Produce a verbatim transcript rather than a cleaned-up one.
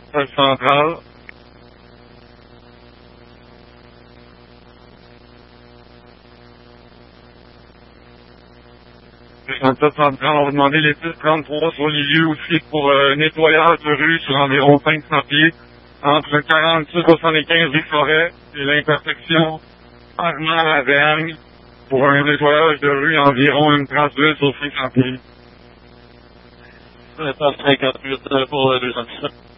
Salle centrale. En salle centrale, on va demander les six trente-trois sur les lieux aussi pour euh, nettoyage de rue sur environ cinq cents pieds entre le quarante-six soixante-quinze rue Forêt et l'intersection Armand-Lavergne pour un nettoyage de rue environ une trace d'huile sur cinq cents pieds. cinquante-huit pour deux cent dix-sept.